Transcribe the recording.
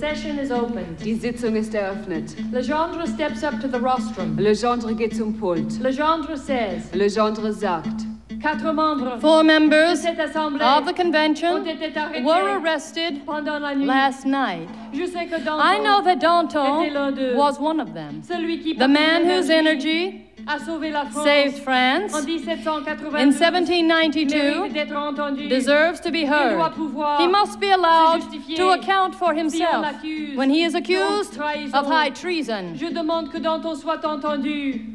session is opened. Die Sitzung ist eröffnet. Legendre steps up to the rostrum. Legendre geht zum Pult. Legendre says, Legendre sagt, 4 membres 4 de members cette assemblée of the ont convention été arrêtés were arrested pendant la nuit. last night. Je sais que Danton I know that était l'un Danton d'eux. was one of them. Celui qui, The par man son whose energy a sauvé la France saved France en 1792 in mérite 1792 d'être entendu. deserves to be Il doit heard. pouvoir He must be allowed se justifier to account for si on himself l'accuse when he is de accused trahison. of high treason. Je demande que Danton soit entendu